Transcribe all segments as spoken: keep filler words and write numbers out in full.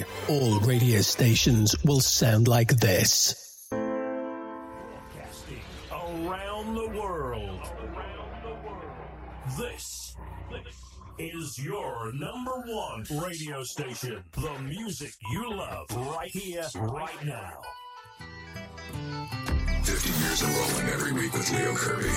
day, all radio stations will sound like this. Broadcasting around the world. This is your number one radio station. The music you love right here, right now. fifty years of rolling every week with Leo Kirby.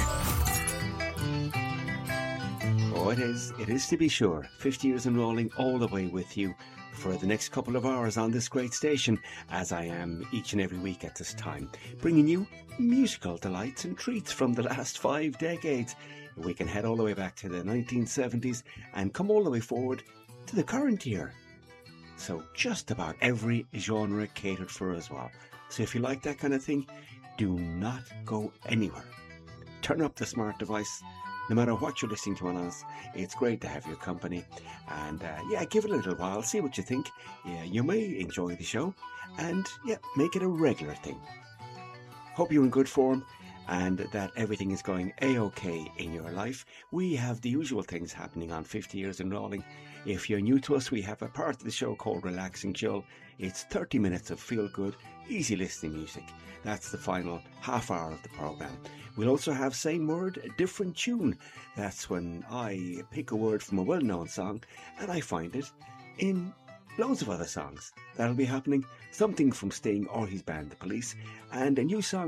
Oh, it is. It is to be sure. fifty years and rolling all the way with you for the next couple of hours on this great station, as I am each and every week at this time, bringing you musical delights and treats from the last five decades. We can head all the way back to the nineteen seventies and come all the way forward to the current year. So just about every genre catered for as well. So if you like that kind of thing, do not go anywhere. Turn up the smart device. No matter what you're listening to on us, it's great to have your company. And uh, yeah, give it a little while, see what you think. Yeah, you may enjoy the show, and yeah, make it a regular thing. Hope you're in good form and that everything is going A-OK in your life. We have the usual things happening on fifty years and rolling. If you're new to us, we have a part of the show called Relaxing Chill. It's thirty minutes of feel-good, easy listening music. That's the final half hour of the programme. We'll also have Same Word, a different tune. That's when I pick a word from a well-known song and I find it in loads of other songs. That'll be happening. Something from Sting or his band, The Police, and a new song